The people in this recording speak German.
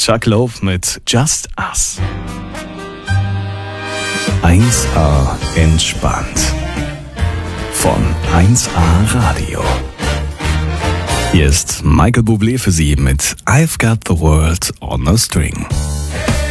Chuck Loeb mit Just Us. 1A entspannt. Von 1A Radio. Hier ist Michael Bublé für Sie mit I've Got the World on a String.